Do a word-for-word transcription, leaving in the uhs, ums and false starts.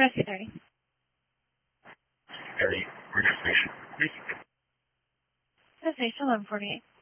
Rescue thirty. thirty, we're destination. Destination eleven forty-eight.